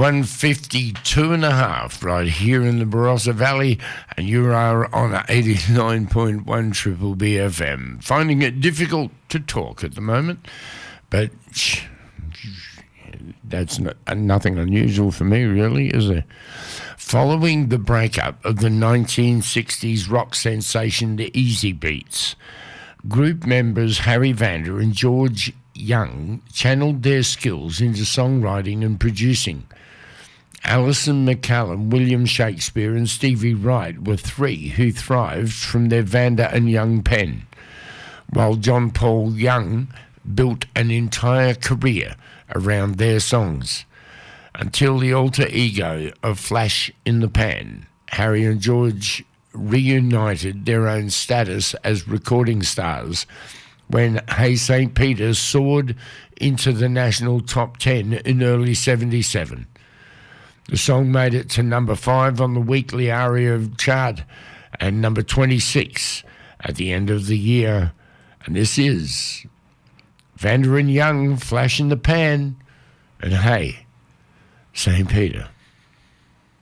152 and a half right here in the Barossa Valley, and you are on 89.1 Triple B FM. Finding it difficult to talk at the moment, but that's nothing unusual for me, really, is it? Following the breakup of the 1960s rock sensation The Easy Beats, group members Harry Vanda and George Young channeled their skills into songwriting and producing. Alison McCallum, William Shakespeare and Stevie Wright were three who thrived from their Vanda and Young pen, while John Paul Young built an entire career around their songs. Until the alter ego of Flash in the Pan, Harry and George reunited their own status as recording stars when Hey St. Peter soared into the national top 10 in early 77. The song made it to number 5 on the weekly ARIA chart and number 26 at the end of the year. And this is Vanda and Young, Flash in the Pan, and Hey St. Peter.